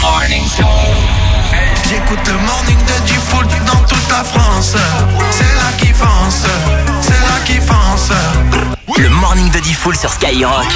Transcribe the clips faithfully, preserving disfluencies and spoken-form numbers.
morning show. J'écoute le morning de Diffoul dans toute la France. C'est là qui fonce, c'est là qui fonce. Le morning de Diffoul sur Skyrock.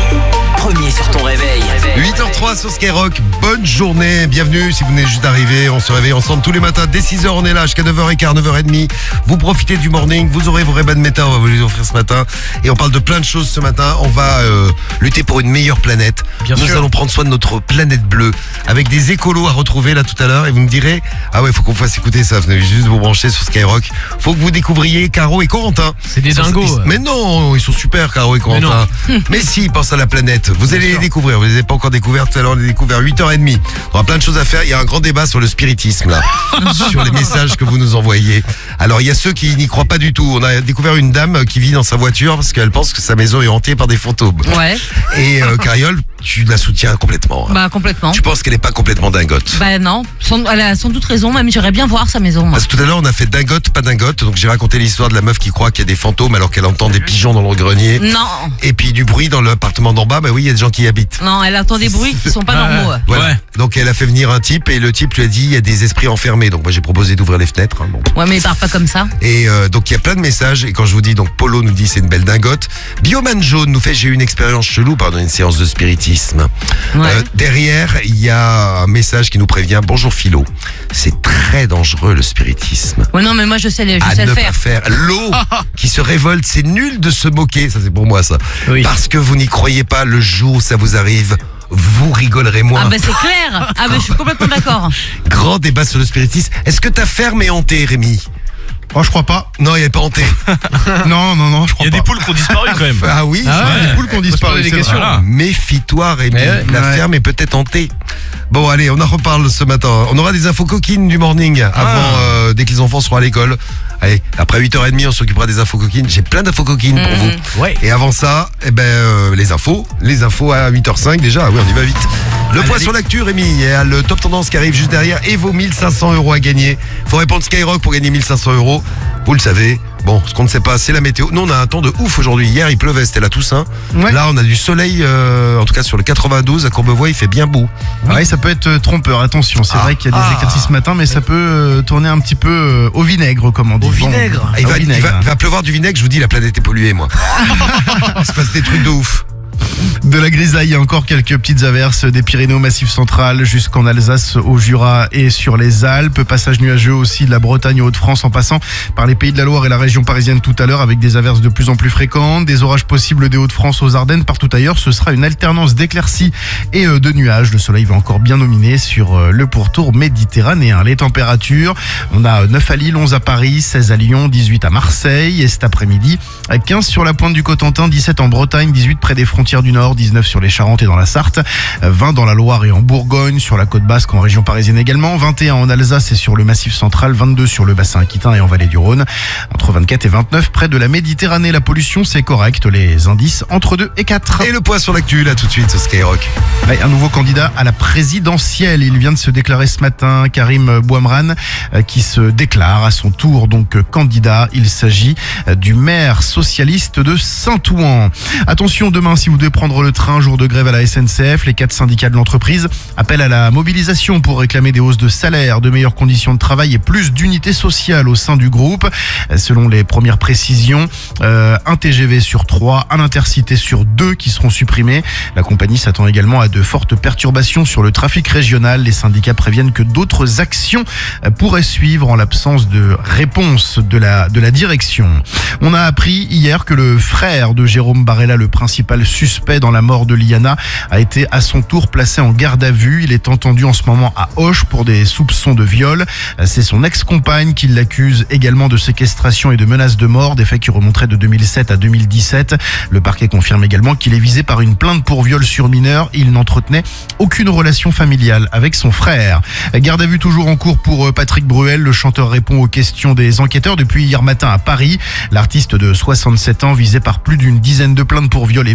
Premier sur ton réveil. huit heures zéro trois sur Skyrock, bonne journée, bienvenue si vous venez juste d'arriver, on se réveille ensemble tous les matins, dès six heures on est là jusqu'à neuf heures quinze, neuf heures trente, vous profitez du morning, vous aurez vos Ray-Ban Meta, on va vous les offrir ce matin, et on parle de plein de choses ce matin, on va euh, lutter pour une meilleure planète, Bien nous sûr. allons prendre soin de notre planète bleue, avec des écolos à retrouver là tout à l'heure, et vous me direz, ah ouais faut qu'on fasse écouter ça, vous avez juste vous brancher sur Skyrock, faut que vous découvriez Caro et Corentin. C'est des Ils sont- dingos. ils- Mais non, ils sont super Caro et Corentin. Mais, mais si, pense à la planète. Vous allez les découvrir. Vous les avez pas encore découverts tout à l'heure. On les a découverts à huit heures trente. On aura plein de choses à faire. Il y a un grand débat sur le spiritisme là, sur les messages que vous nous envoyez. Alors il y a ceux qui n'y croient pas du tout. On a découvert une dame qui vit dans sa voiture parce qu'elle pense que sa maison est hantée par des fantômes. Ouais, Et euh, Cariole, tu la soutiens complètement. hein. bah complètement. Tu penses qu'elle est pas complètement dingote. Bah non, sans- elle a sans doute raison, même j'irais bien voir sa maison. moi. Parce que tout à l'heure on a fait dingote, pas dingote. Donc j'ai raconté l'histoire de la meuf qui croit qu'il y a des fantômes alors qu'elle entend des pigeons dans le grenier. Non, Et puis du bruit dans l'appartement d'en bas, bah oui, il y a des gens qui y habitent. non, elle entend des bruits qui sont pas Ah, normaux. Voilà. Ouais. Donc elle a fait venir un type et le type lui a dit il y a des esprits enfermés. Donc moi j'ai proposé d'ouvrir les fenêtres. hein, bon. Ouais, mais il part pas comme ça. Et euh, donc il y a plein de messages et quand je vous dis donc Polo nous dit c'est une belle dingote. Bioman Jaune nous fait j'ai eu une expérience chelou pendant une séance de spiritisme. Ouais. Euh, derrière il y a un message qui nous prévient bonjour Philo. C'est très dangereux le spiritisme. Ouais, non, mais moi je sais, je À sais ne le pas faire. faire. L'eau qui se révolte, c'est nul de se moquer. Ça c'est pour moi ça. Oui. Parce que vous n'y croyez pas, le jour où ça vous arrive, vous rigolerez moins. Ah bah c'est clair. Ah bah je suis complètement d'accord. Grand débat sur le spiritisme. Est-ce que ta ferme est hantée, Rémi? Oh, je crois pas. Non, il n'est pas hanté. Non, non, non, je Il crois y a pas. des poules qui ont disparu quand même. Ah oui, Ah c'est ouais. vrai. Des poules qui ont Faut se disparu. poser des c'est questions. vrai. Voilà. Méfie-toi, Rémi. Mais ouais. La Ouais. ferme est peut-être hantée. Bon, allez, on en reparle ce matin. On aura des infos coquines du morning avant, Ah. euh, dès que les enfants seront à l'école. Allez, après huit heures trente, on s'occupera des infos coquines. J'ai plein d'infos coquines pour Mhm. vous. Ouais. Et avant ça, eh ben, euh, les infos. Les infos à huit heures cinq déjà. Oui, on y va vite. Le Allez, point allez. sur l'actu, Rémi. Il y a le top tendance qui arrive juste derrière et vos mille cinq cents euros à gagner. Faut répondre Skyrock pour gagner mille cinq cents euros. Vous le savez. Bon, ce qu'on ne sait pas, c'est la météo. Nous, on a un temps de ouf aujourd'hui. Hier, il pleuvait, c'était la Toussaint. Ouais. Là, on a du soleil, euh, en tout cas sur le quatre-vingt-douze, à Courbevoie, il fait bien beau. Ouais, ça peut être euh, trompeur, attention. C'est Ah. vrai qu'il y a des Ah. éclaircies ce matin, mais ça peut euh, tourner un petit peu euh, au vinaigre, comme on dit. Au Bon, vinaigre. Il au va, il vinaigre. va- il va pleuvoir du vinaigre, je vous dis, la planète est polluée, moi. Il se passe des trucs de ouf. De la grisaille, il y a encore quelques petites averses des Pyrénées au Massif central jusqu'en Alsace, au Jura et sur les Alpes. Passage nuageux aussi de la Bretagne aux Hauts-de-France en passant par les Pays de la Loire et la région parisienne tout à l'heure avec des averses de plus en plus fréquentes. Des orages possibles des Hauts-de-France aux Ardennes, partout ailleurs. Ce sera une alternance d'éclaircies et euh, de nuages. Le soleil va encore bien dominer sur euh, le pourtour méditerranéen. Les températures, on a neuf à Lille, onze à Paris, seize à Lyon, dix-huit à Marseille. Et cet après-midi, quinze sur la pointe du Cotentin, dix-sept en Bretagne, dix-huit près des frontières du Nord, dix-neuf sur les Charentes et dans la Sarthe, vingt dans la Loire et en Bourgogne, sur la côte basque en région parisienne également, vingt et un en Alsace et sur le Massif central, vingt-deux sur le bassin aquitain et en vallée du Rhône, entre vingt-quatre et vingt-neuf près de la Méditerranée. La pollution, c'est correct, les indices entre deux et quatre. Et le point sur l'actu, là, tout de suite, sur Skyrock. Ouais, un nouveau candidat à la présidentielle. Il vient de se déclarer ce matin, Karim Bouamran, euh, qui se déclare à son tour donc euh, candidat. Il s'agit euh, du maire socialiste de Saint-Ouen. Attention, demain, si vous devez prendre le train, jour de grève à la S N C F, les quatre syndicats de l'entreprise appellent à la mobilisation pour réclamer des hausses de salaire, de meilleures conditions de travail et plus d'unité sociale au sein du groupe. Euh, Selon les premières précisions, euh, un T G V sur trois, un intercité sur deux qui seront supprimés. La compagnie s'attend également à de fortes perturbations sur le trafic régional. Les syndicats préviennent que d'autres actions euh, pourraient suivre en l'absence de réponse de la, de la direction. On a appris hier que le frère de Jérôme Barella, le principal suspect dans la mort de Liana, a été à son tour placé en garde à vue. Il est entendu en ce moment à Auch pour des soupçons de viol. C'est son ex-compagne qui l'accuse également de séquestration et de menaces de mort, des faits qui remonteraient de deux mille sept à deux mille dix-sept. Le parquet confirme également qu'il est visé par une plainte pour viol sur mineur. Il n'entretenait aucune relation familiale avec son frère. Garde à vue toujours en cours pour Patrick Bruel. Le chanteur répond aux questions des enquêteurs depuis hier matin à Paris. L'artiste de soixante-sept ans visé par plus d'une dizaine de plaintes pour viol et violences sexuelles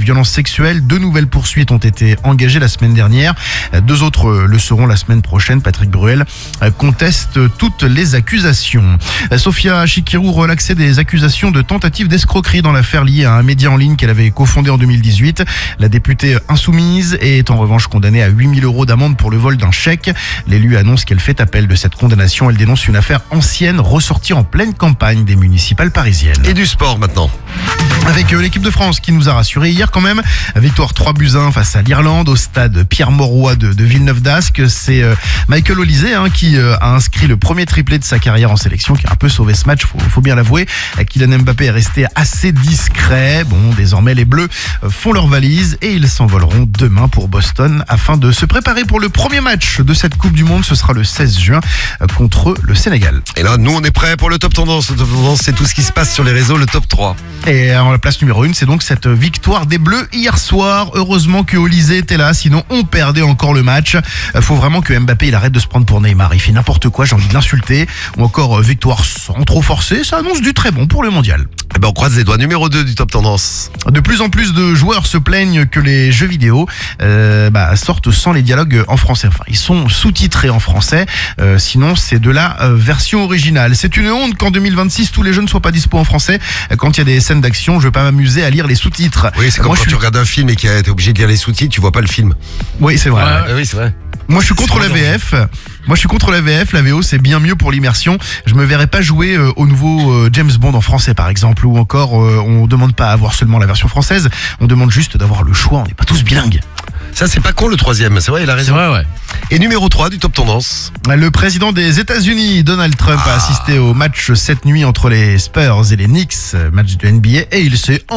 sexuel. Deux nouvelles poursuites ont été engagées la semaine dernière. Deux autres le seront la semaine prochaine. Patrick Bruel conteste toutes les accusations. Sofia Chikirou relaxait des accusations de tentative d'escroquerie dans l'affaire liée à un média en ligne qu'elle avait cofondé en deux mille dix-huit. La députée insoumise est en revanche condamnée à huit mille euros d'amende pour le vol d'un chèque. L'élu annonce qu'elle fait appel de cette condamnation. Elle dénonce une affaire ancienne ressortie en pleine campagne des municipales parisiennes. Et du sport maintenant. Avec euh, l'équipe de France qui nous a rassurés hier quand même. Victoire trois buts à un face à l'Irlande au stade Pierre-Mauroy de, de Villeneuve-d'Ascq. C'est euh, Michael Olise hein, qui euh, a inscrit le premier triplé de sa carrière en sélection, qui a un peu sauvé ce match, faut, faut bien l'avouer. Kylian Mbappé est resté assez discret. Bon, désormais les Bleus euh, font leur valise et ils s'envoleront demain pour Boston afin de se préparer pour le premier match de cette Coupe du Monde. Ce sera le seize juin euh, contre le Sénégal. Et là, nous, on est prêts pour le top tendance. Le top tendance, c'est tout ce qui se passe sur les réseaux, le top trois. Et en la place numéro une, c'est donc cette victoire des Bleus hier soir. Heureusement que Olise était là, sinon on perdait encore le match. Faut vraiment que Mbappé il arrête de se prendre pour Neymar. Il fait n'importe quoi, j'ai envie de l'insulter. Ou encore victoire sans trop forcer, ça annonce du très bon pour le mondial. Eh ben, on croise les doigts. Numéro deux du top tendance. De plus en plus de joueurs se plaignent que les jeux vidéo euh, bah, sortent sans les dialogues en français. Enfin, ils sont sous-titrés en français. Euh, sinon, c'est de la euh, version originale. C'est une honte qu'en deux mille vingt-six, tous les jeux ne soient pas dispo en français. Quand il y a des scènes d'action, je vais pas m'amuser à lire les sous-titres. Oui, c'est comme Moi, quand je tu suis... regardes un film et que t'es obligé de lire les sous-titres, tu vois pas le film. Oui, c'est vrai. Ouais, oui, c'est vrai. Moi je suis contre la V F. Moi je suis contre la V F. La V O c'est bien mieux pour l'immersion. Je me verrais pas jouer euh, au nouveau euh, James Bond en français par exemple, ou encore euh, on demande pas à avoir seulement la version française. On demande juste d'avoir le choix. On n'est pas tous bilingues. Ça, c'est pas con le troisième. C'est vrai, il a raison. C'est vrai, ouais. Et numéro trois du top tendance. Le président des États-Unis, Donald Trump, Ah. a assisté au match cette nuit entre les Spurs et les Knicks, match de N B A, et il s'est